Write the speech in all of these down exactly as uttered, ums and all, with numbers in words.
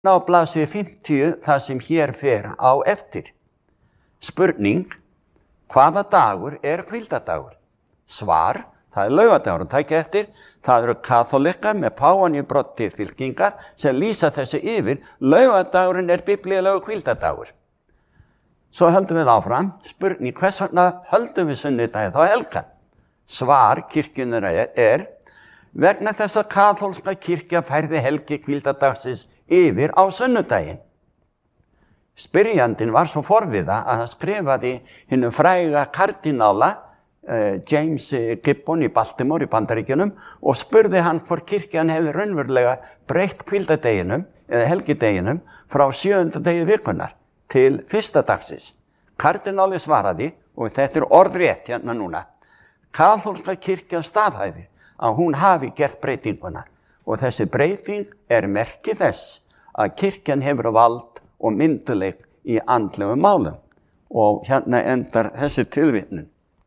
á blaðsíðu fimmtíu það sem hér fer á eftir. Spurning, hvaða dagur er hvíldadagur? Svar, það er laugadagur. Takk eftir, það eru katholikar með páfann í broddi fylkingar sem lýsa þessu yfir. Laugadagurinn er biblíulegur hvíldadagur. Svo höldum við áfram. Spurning, hvers vegna höldum við sunnudaginn þá helgan? Svar kirkjunnar er, er vegna þess að kaþólska kirkja færði helgi hvíldadagsins yfir á sunnudaginn. Spyrjandinn var svo forviða að hann skrifaði hinum fræga kardinála uh, James Gibbon í Baltimore í Bandaríkjunum og spurði hann hvort kirkjan hefði raunverulega breytt hvíldadeginum eða helgideginum frá sjöunda degi vikunnar til fyrsta dagsins. Kardináli svaraði, og þetta er orðrétt hérna núna, kaþólska kirkjan staðhæfir að hún hafi gert breytinguna og þessi breyting er merki þess að kirkjan hefur vald og mynduleik í andlegum málum. Og hérna endar þessi tilvitnun.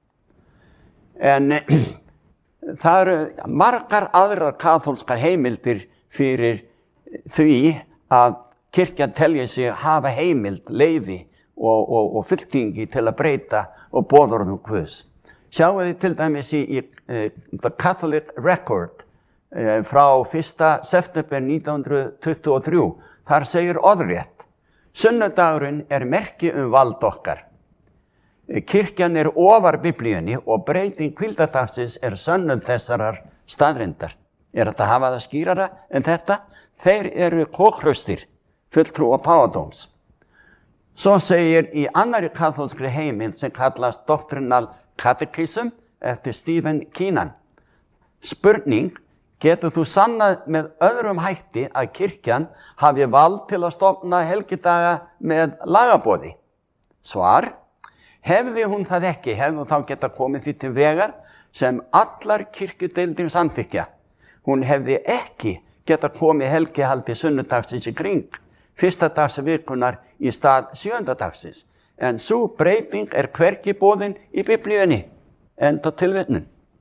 En það eru margar aðrar kaþólskar heimildir fyrir því að kirkjan telji sig hafa heimild, leyfi og, og, og fylkingi til að breyta og boðorðum Guðs. Sjáum við til dæmis í, í uh, The Catholic Record uh, frá fyrsta september nítján hundruð tuttugu og þrjú. Þar segir orðrétt, sunnudagurinn er merki um vald okkar. Kirkjan er ofar biblíunni og breyting hvíldadagsins er sönnun þessarar staðrindar. Er þetta að hafa það skýrara en þetta? Þeir eru kókhraustir, fulltrúa páfadóms. Svo segir í annarri kaþólskri heimild sem kallast Doctrinal Catechism eftir Stephen Keenan. Spurning, getur þú sannað með öðrum hætti að kirkjan hafi vald til að stofna helgidaga með lagaboði? Svar, hefði hún það ekki, hefði hún þá geta komið því til vegar sem allar kirkjudeildir samþykkja. Hún hefði ekki geta komið helgihaldi sunnudagsins í kring, fyrsta dags vikunar í stað sjöunda dagsins. En sú breyting er hvergi boðin í biblíunni, enda tilvitnun.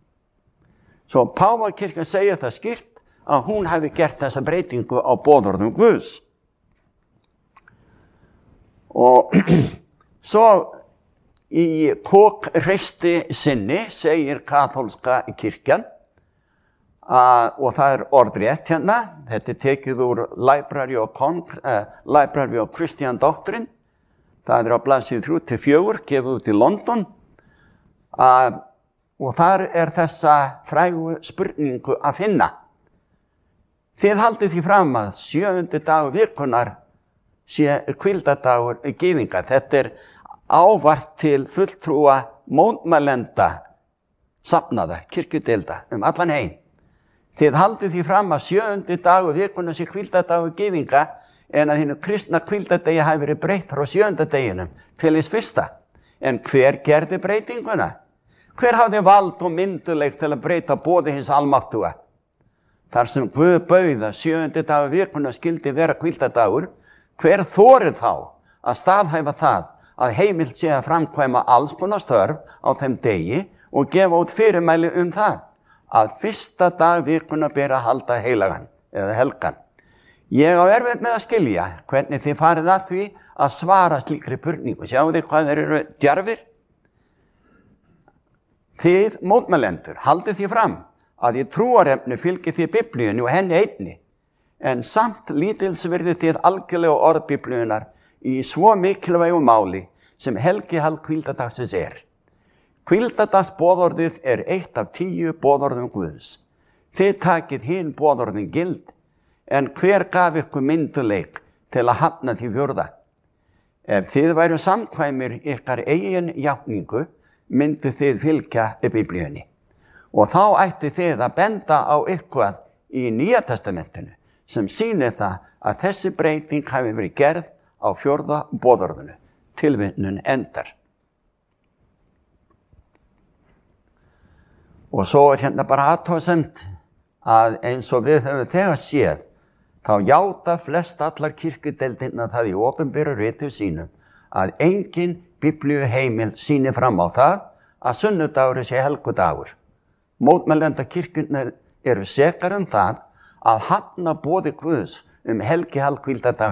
Svo Páfakirkjan segir það skýrt að hún hafi gert þessa breytingu á boðorðum Guðs. Og svo í kókreisti sinni segir kaþólska kirkjan, að, og það er orðrétt hérna, þetta er tekið úr Library of, Con, uh, Library of Christian Doctrine, það er á blaðsíðu þrjú til fjögur, gefið út í London, að og þar er þessa frægu spurningu að finna. Þið haldið því fram að sjöundi dagur vikunar sé hvíldadagur gyðinga. Þetta er ávarp til fulltrúa mótmælenda safnaða, kirkjudeilda um allan heim. Þið haldið því fram að sjöundi dagur vikunar sé hvíldadagur gyðinga en að hinu kristna hvíldadegi hafi verið breytt frá sjöunda deginum til hins fyrsta. En hver gerði breytinguna? Hver hafði vald og mynduleik til að breyta boði hins almáttuga? Þar sem Guð bauð að sjöundi dagur vikunar skyldi vera hvíldadagur, hver þorið þá að staðhæfa það að heimilt sé að framkvæma alls konar störf á þeim degi og gefa út fyrirmæli um það að fyrsta dag vikunar ber að halda heilagan eða helgan. Ég á erfitt með að skilja hvernig þið farið að því að svara slíkri spurningu. Sjáu þið hvað þeir eru djarfir? Þið mótmælendur haldið því fram að í trúarefni fylgir þið biblíunni og henni einni, en samt lítilsvirðið þið algjörlega orð biblíunar í svo mikilvægu máli sem helgihald hvíldadagsins er. Hvíldadagsboðorðið er eitt af tíu boðorðum Guðs. Þið takið hinn boðorðin gild, en hver gaf ykkur mynduleik til að hafna því fjórða? Ef þið væru samkvæmir ykkar eigin játningu, myndu þið fylgja biblíunni. Og þá ætti þið að benda á eitthvað í Nýja testamentinu sem sýnir það að þessi breyting hafi verið gerð á fjórða boðorðinu. Tilvitnun endar. Og svo er hérna bara athugasemd að eins og við höfum þegar séð, þá játa flest allar kirkjudeildirnar það í opinberu ritum sínum að engin biblíu heimild sýnir fram á það að sunnudagur sé helgudagur. Mótmælenda kirkjurnar eru sekar um það að hafna boði Guðs um helgihald hvíldardag